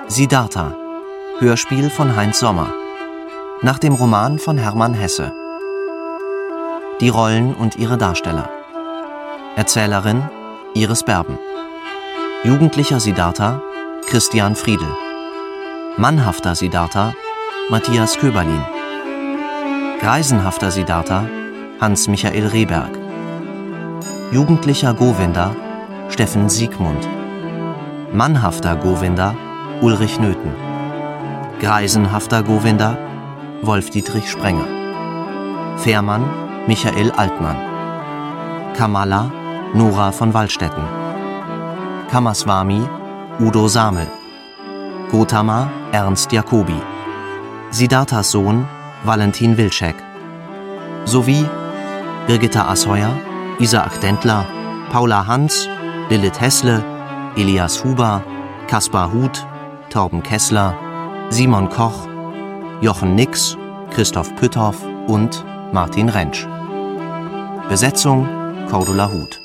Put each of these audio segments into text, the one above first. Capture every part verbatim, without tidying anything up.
Siddhartha, Hörspiel von Heinz Sommer, nach dem Roman von Hermann Hesse. Die Rollen und ihre Darsteller: Erzählerin Iris Berben, jugendlicher Siddhartha Christian Friedel, mannhafter Siddhartha Matthias Köberlin, greisenhafter Siddhartha Hans-Michael Rehberg, jugendlicher Govinda Steffen Siegmund, mannhafter Govinda Ulrich Nöthen, greisenhafter Govinda Wolf-Dietrich Sprenger, Fährmann Michael Altmann, Kamala Nora von Wallstetten, Kamaswami Udo Samel, Gotama Ernst Jacobi, Siddharthas Sohn Valentin Wilczek, sowie Birgitta Asheuer, Isaac Dentler, Paula Hans, Lilith Hessle, Elias Huber, Kaspar Huth, Torben Kessler, Simon Koch, Jochen Nix, Christoph Pütthoff und Martin Rentsch. Besetzung Cordula Huth.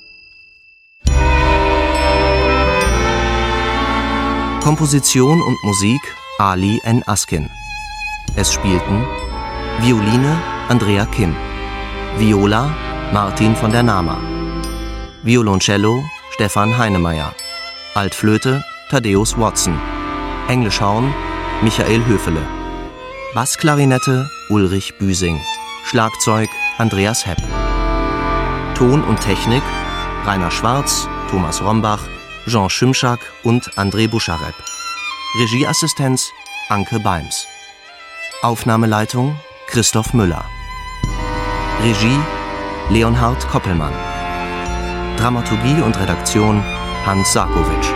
Komposition und Musik Ali N. Askin. Es spielten Violine Andrea Kim, Viola Martin von der Nama, Violoncello Stefan Heinemeyer, Altflöte Thaddeus Watson, Englischhorn Michael Höfele, Bassklarinette Ulrich Büsing, Schlagzeug Andreas Hepp. Ton und Technik Rainer Schwarz, Thomas Rombach, Jean Schimschak und André Buscharep. Regieassistenz Anke Beims. Aufnahmeleitung Christoph Müller. Regie Leonhard Koppelmann. Dramaturgie und Redaktion Hans Sarkowitsch.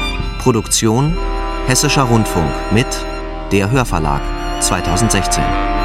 Produktion Hessischer Rundfunk mit Der Hörverlag zweitausendsechzehn.